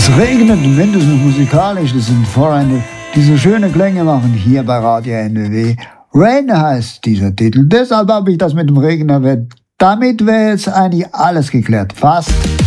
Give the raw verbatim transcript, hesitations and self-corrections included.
Es regnet mindestens musikalisch, das sind Freunde, die so schöne Klänge machen hier bei Radio N W W. Rain heißt dieser Titel, deshalb habe ich das mit dem Regen erwähnt. Damit wäre jetzt eigentlich alles geklärt, fast.